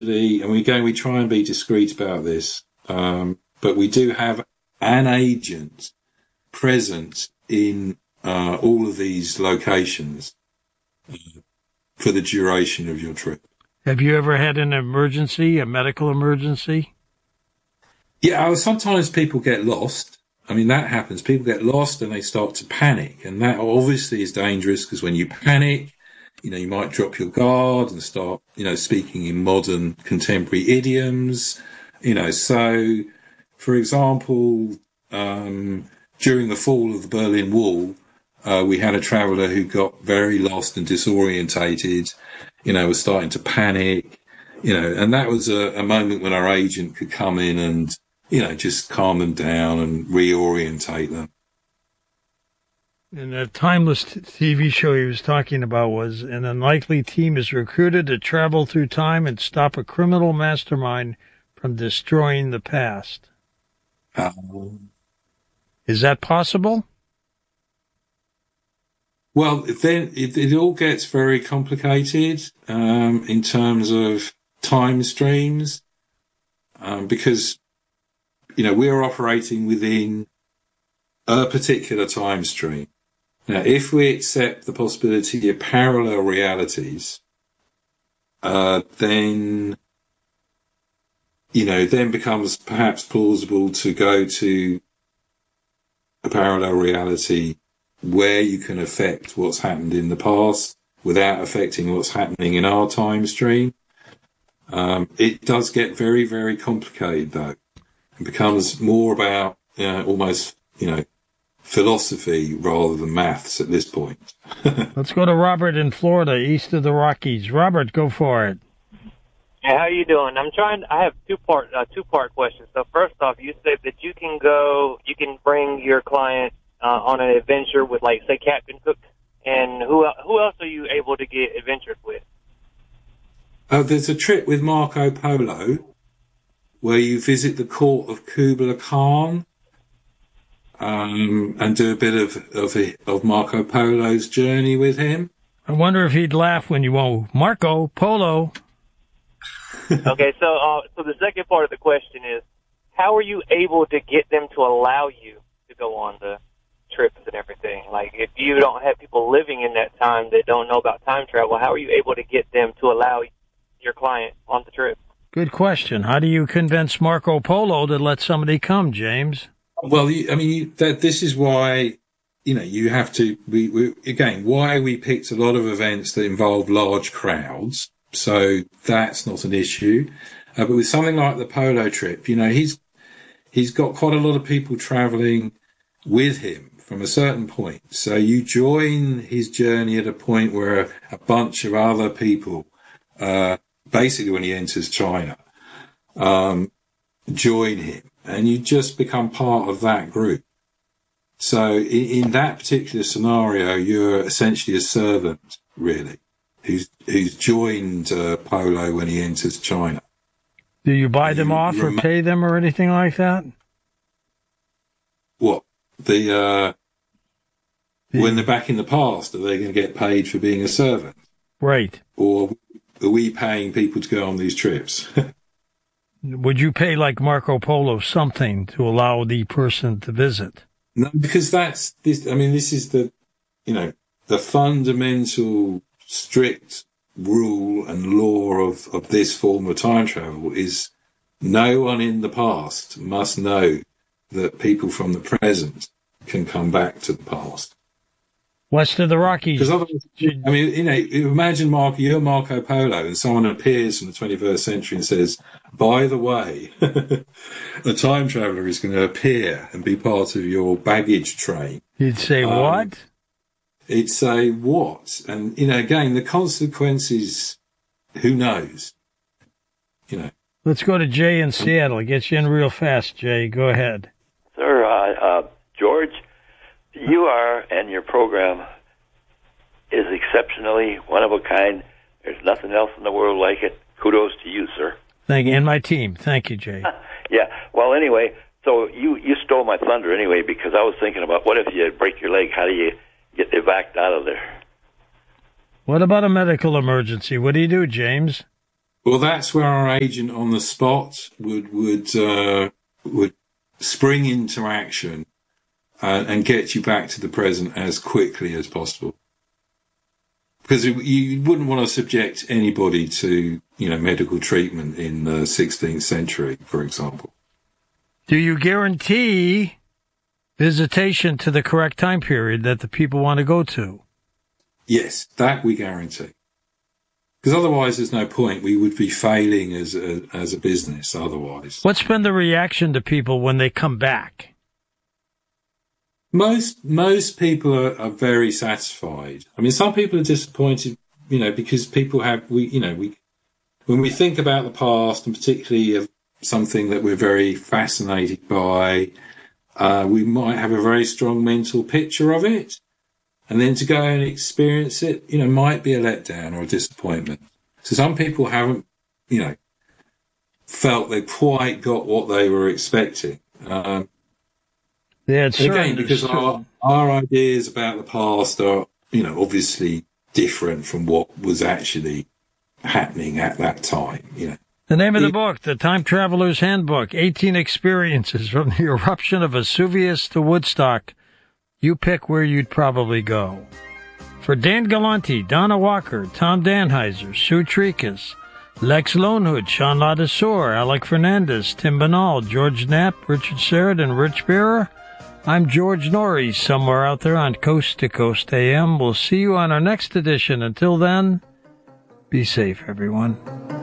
and we try and be discreet about this, but we do have an agent present in all of these locations for the duration of your trip. Have you ever had an emergency, a medical emergency? Yeah, sometimes people get lost. I mean, that happens. People get lost and they start to panic. And that obviously is dangerous because when you panic, you might drop your guard and start, speaking in modern contemporary idioms. So, for example, during the fall of the Berlin Wall, we had a traveller who got very lost and disorientated, was starting to panic, and that was a moment when our agent could come in and, just calm them down and reorientate them. And the Timeless TV show he was talking about was an unlikely team is recruited to travel through time and stop a criminal mastermind from destroying the past. Is that possible? Well, then it all gets very complicated in terms of time streams because, we're operating within a particular time stream. Now, if we accept the possibility of parallel realities, then becomes perhaps plausible to go to a parallel reality where you can affect what's happened in the past without affecting what's happening in our time stream. It does get very, very complicated, though. It becomes more about almost, philosophy rather than maths at this point. Let's go to Robert in Florida, east of the Rockies. Robert, go for it. Hey, how you doing? I have two-part question. So first off, you said that you can bring your client on an adventure with, like, say, Captain Cook, and who else are you able to get adventures with? There's a trip with Marco Polo where you visit the court of Kubla Khan and do a bit of Marco Polo's journey with him. I wonder if he'd laugh when you go, Marco Polo. Okay, so the second part of the question is, how are you able to get them to allow you to go on the trips and everything? Like, if you don't have people living in that time that don't know about time travel, how are you able to get them to allow your client on the trip? Good question. How do you convince Marco Polo to let somebody come, James? Well, this is why, you have to, why we picked a lot of events that involve large crowds. So that's not an issue. But with something like the Polo trip, he's got quite a lot of people traveling with him from a certain point. So you join his journey at a point where a bunch of other people, basically when he enters China, join him, and you just become part of that group. So in that particular scenario, you're essentially a servant, really, who's joined Polo when he enters China. Do you buy them off or pay them or anything like that? What? When they're back in the past, are they going to get paid for being a servant? Right. Or are we paying people to go on these trips? Would you pay, like Marco Polo, something to allow the person to visit? No, because this is the fundamental strict rule and law of this form of time travel is no one in the past must know that people from the present can come back to the past. West of the Rockies. Because otherwise, imagine you're Marco Polo and someone appears from the 21st century and says, by the way, a time traveller is going to appear and be part of your baggage train. You'd say what? He'd say what? And, again, the consequences, who knows? Let's go to Jay in Seattle. Get you in real fast, Jay. Go ahead. Sir, George, you are, and your program is exceptionally one of a kind. There's nothing else in the world like it. Kudos to you, sir. Thank you, and my team. Thank you, Jay. Yeah. Well, anyway, so you stole my thunder anyway, because I was thinking about what if you break your leg? How do you get evac out of there? What about a medical emergency? What do you do, James? Well, that's where our agent on the spot would spring into action and get you back to the present as quickly as possible. Because you wouldn't want to subject anybody to, medical treatment in the 16th century, for example. Do you guarantee visitation to the correct time period that the people want to go to? Yes, that we guarantee. Because otherwise there's no point. We would be failing as a business otherwise. What's been the reaction to people when they come back? Most people are very satisfied. I mean, some people are disappointed, because people when we think about the past, and particularly of something that we're very fascinated by, we might have a very strong mental picture of it. And then to go and experience it, might be a letdown or a disappointment. So some people haven't, felt they quite got what they were expecting. Again, because our ideas about the past are, obviously different from what was actually happening at that time. The name of the book, The Time Traveler's Handbook, 18 Experiences from the Eruption of Vesuvius to Woodstock. You pick where you'd probably go. For Dan Galante, Donna Walker, Tom Danheiser, Sue Trikas, Lex Lonehood, Sean Ladesseur, Alec Fernandez, Tim Banal, George Knapp, Richard Sheridan, Rich Bearer, I'm George Norrie, somewhere out there on Coast to Coast AM. We'll see you on our next edition. Until then, be safe, everyone.